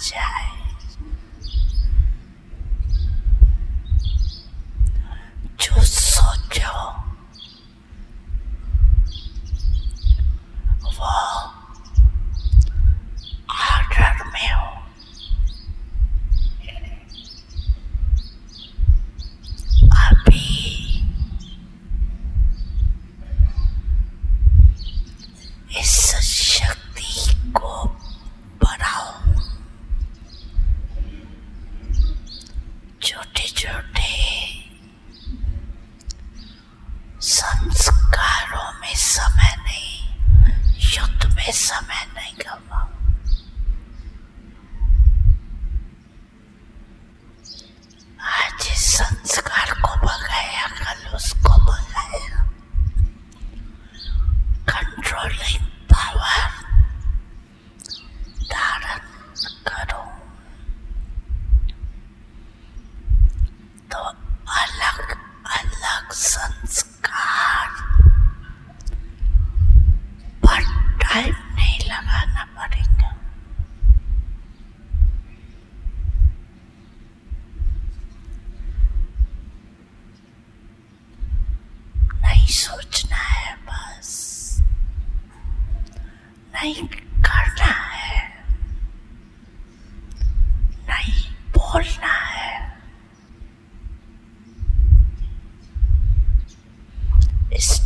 जाए। जो सोचो वो ऑर्डर में हो। अभी इस शक्ति को बढ़ाओ। छोटे छोटे संस्कारों में समय नहीं, युद्ध में समय नहीं गवाओ। आज इस संस्कार को भगाया, कल उसको भगाया। कंट्रोलिंग पावर धारण करो तो अलग अलग संस्कार पर टाइम नहीं लगाना पड़ेगा। नहीं सोचना है, बस नहीं करना है, नहीं बोलना है। इस